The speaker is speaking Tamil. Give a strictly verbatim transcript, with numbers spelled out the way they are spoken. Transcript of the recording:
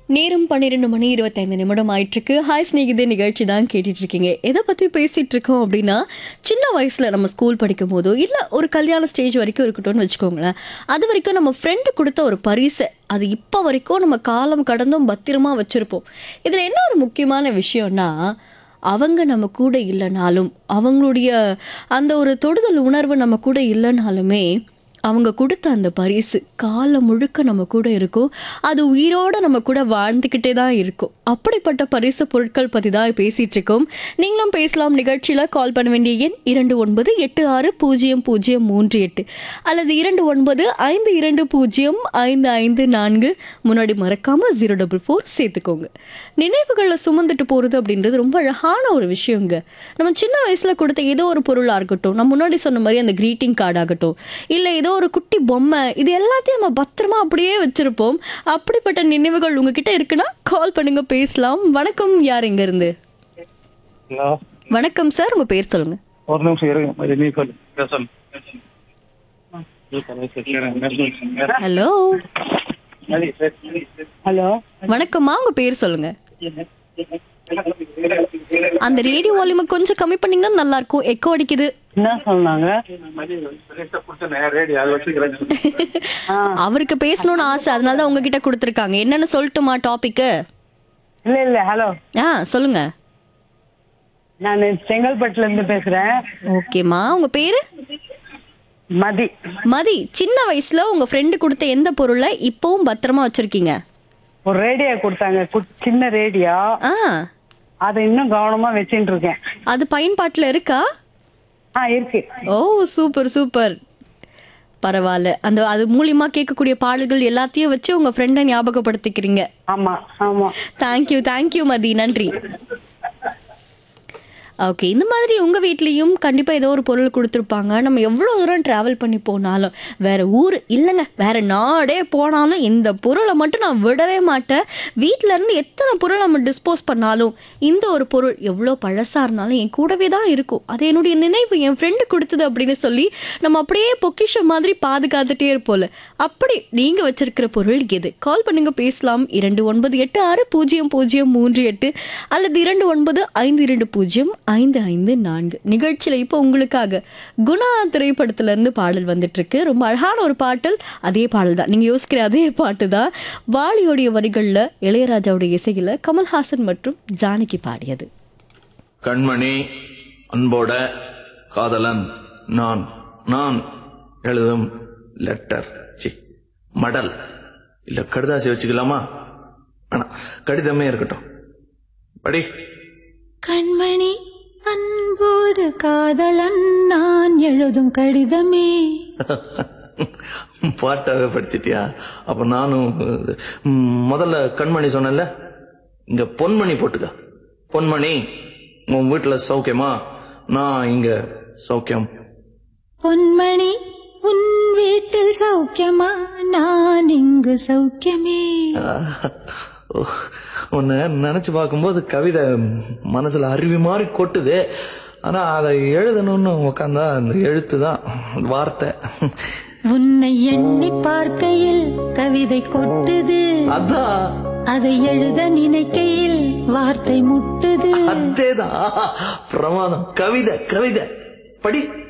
நேரம் பன்னிரெண்டு மணி இருபத்தைந்து நிமிடம் ஆயிட்டிருக்கு. ஹாய் ஸ்நேகிதே நிகழ்ச்சி தான் கேட்டுட்டு இருக்கீங்க. எதை பற்றி பேசிகிட்டு இருக்கோம் அப்படின்னா, சின்ன வயசில் நம்ம ஸ்கூல் படிக்கும் போதோ இல்லை ஒரு கல்யாண ஸ்டேஜ் வரைக்கும் இருக்கட்டும்னு வச்சுக்கோங்களேன், அது வரைக்கும் நம்ம ஃப்ரெண்டு கொடுத்த ஒரு பரிசை அது இப்போ வரைக்கும் நம்ம காலம் கடந்தும் பத்திரமா வச்சுருப்போம். இதில் என்ன ஒரு முக்கியமான விஷயம்னா, அவங்க நம்ம கூட இல்லைனாலும், அவங்களுடைய அந்த ஒரு தொடுதல் உணர்வு நம்ம கூட இல்லைனாலுமே, அவங்க கொடுத்த அந்த பரிசு காலம் முழுக்க நம்ம கூட இருக்கும். அது உயிரோடு நம்ம கூட வாழ்ந்துக்கிட்டே தான் இருக்கும். அப்படிப்பட்ட பரிசு பொருட்கள் பற்றி தான் பேசிகிட்டு இருக்கோம். நீங்களும் பேசலாம். நிகழ்ச்சியில் கால் பண்ண வேண்டிய எண் இரண்டு ஒன்பது எட்டு ஆறு பூஜ்ஜியம் பூஜ்ஜியம் மூன்று எட்டு அல்லது இரண்டு ஒன்பது ஐந்து இரண்டு பூஜ்ஜியம் ஐந்து ஐந்து நான்கு. முன்னாடி மறக்காமல் ஜீரோ டபுள் ஃபோர் சேர்த்துக்கோங்க. நினைவுகளில் சுமந்துட்டு போகிறது அப்படின்றது ரொம்ப அழகான ஒரு விஷயங்க. நம்ம சின்ன வயசில் கொடுத்த ஏதோ ஒரு பொருளாக இருக்கட்டும், நம்ம முன்னாடி சொன்ன மாதிரி அந்த க்ரீட்டிங் கார்டு ஆகட்டும், இல்லை ஏதோ ஒரு குட்டி பொம்மை, இது எல்லாத்தையும் நம்ம பத்திரமா அப்படியே வச்சிருப்போம். அப்படிப்பட்ட நினைவுகள் உங்ககிட்ட இருக்குன்னா கால் பண்ணுங்க, பேசலாம். வணக்கம், யார் எங்க இருந்து? வணக்கம் சார், உங்க பேர் சொல்லுங்க. ஒரு நிமிஷம். ஹலோ ஹலோ வணக்கம்மா, உங்க பேர் சொல்லுங்க. அந்த ரேடியோ வால்யூமை கொஞ்சம் கம்மி பண்ணீங்கன்னா நல்லா இருக்கும். எக்கோ அடிக்குது. என்ன சொன்னாங்க? அவருக்கு பேசணும்னு ஆசை, அதனால தான் உங்ககிட்ட கொடுத்துருக்காங்க. என்னன்னு சொல்லட்டுமா டாபிக்கு? இல்ல இல்ல ஹலோ. ஆ சொல்லுங்க. நான் செங்கல்பட்டுல இருந்து பேசுறேன். ஓகேம்மா, உங்க பேரு? மதி. மதி, சின்ன வயசுல உங்க ஃப்ரெண்டு கொடுத்த எந்த பொருளை இப்பவும் பத்திரமா வச்சிருக்கீங்க? ஒரு ரேடியோ கொடுத்தாங்க, கு- சின்ன ரேடியோ. ஆ, அதை இன்னும் கவனமா வச்சுட்டு இருக்கேன். அது பயன்பாட்டுல இருக்கா? ஆ இருக்கு. ஓ சூப்பர் சூப்பர், பரவாயில்ல. அந்த அது மூலியமா கேட்கக்கூடிய பாடல்கள் எல்லாத்தையும் வச்சு உங்க ஃப்ரெண்டை ஞாபகப்படுத்திக்கிறீங்க. ஆமா ஆமா. தேங்க்யூ தேங்க்யூ மதி, நன்றி. ஓகே, இந்த மாதிரி உங்கள் வீட்லேயும் கண்டிப்பாக ஏதோ ஒரு பொருள் கொடுத்துருப்பாங்க. நம்ம எவ்வளோ தூரம் ட்ராவல் பண்ணி போனாலும், வேறு ஊர் இல்லைங்க, வேறு நாடே போனாலும் இந்த பொருளை மட்டும் நான் விடவே மாட்டேன். வீட்டிலேருந்து எத்தனை பொருள் நம்ம டிஸ்போஸ் பண்ணாலும் இந்த ஒரு பொருள் எவ்வளோ பழசாக இருந்தாலும் என் கூடவே தான் இருக்கும். அது என்னுடைய நினைவு, என் ஃப்ரெண்டு கொடுத்தது அப்படின்னு சொல்லி நம்ம அப்படியே பொக்கிஷம் மாதிரி பாதுகாத்துட்டே இருப்போம்ல. அப்படி நீங்கள் வச்சிருக்கிற பொருள் எது? கால் பண்ணுங்க, பேசலாம். இரண்டு ஒன்பது எட்டு ஆறு பூஜ்ஜியம் பூஜ்ஜியம் மூன்று எட்டு அல்லது இரண்டு ஒன்பது ஐந்து இரண்டு பூஜ்ஜியம் ஐந்து ஐந்து நான்கு. நிகழ்ச்சியில் இப்போ உங்களுக்காக குணா திரைப்படத்துல இருந்து பாடல் வந்துட்டு இருக்கு. ரொம்ப அழகான ஒரு பாடல். அதே பாடல் தான், நீங்க யோசிக்கிற அதே பாட்டு தான். வாலியோடைய வரிகள்ல, இளையராஜாவுடைய இசையில கமல்ஹாசன் மற்றும் ஜானகி பாடியது. கண்மணி, அன்போட காதலன் நான் நான் எழுதும் லெட்டர், சி மடல் இல்ல கடிதாசி வச்சுக்கலாமா? ஆனா கடிதமே இருக்கட்டும், படி. கண்மணி, அன்போடு காதலன் நான் எழுதும் கடிதமே. பாட்டாவே படிச்சிட்டியா? அப்ப நானும் ம், முதல்ல கண்மணி சொன்னேன்ல, இங்க பொன்மணி போட்டுக்க. பொன்மணி, உன் வீட்டுல சௌக்கியமா? நான் இங்க சௌக்கியம். பொன்மணி, உன் வீட்டில் சௌக்கியமா? நான் இங்கு சௌக்கியமே. உன்னை நினைச்சு பார்க்கும்போது கவிதை மனசுல அருவி மாதிரி கொட்டுது. ஆனா அதை எழுதணும்னு உட்காந்தா அந்த எழுத்து தான் வார்த்தை. உன்னை எண்ணி பார்க்கையில் கவிதை கொட்டுது, அதான் அதை எழுத நினைக்கையில் வார்த்தை முட்டுது. அதேதான் பிரமாதம். கவிதை கவிதை படி.